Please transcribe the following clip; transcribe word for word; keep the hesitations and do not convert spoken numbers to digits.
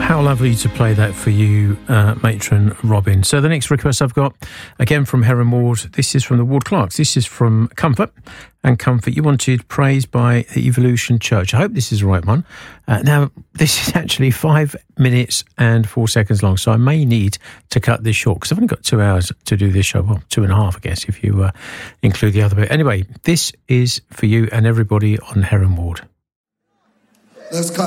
How lovely to play that for you, uh, Matron Robin. So the next request I've got, again from Heron Ward. This is from the Ward Clarks. This is from Comfort. And Comfort, you wanted Praise by the Evolution Church. I hope this is the right one. Uh, now, this is actually five minutes and four seconds long, so I may need to cut this short because I've only got two hours to do this show. Well, two and a half, I guess, if you uh, include the other bit. Anyway, this is for you and everybody on Heron Ward. Let's cut.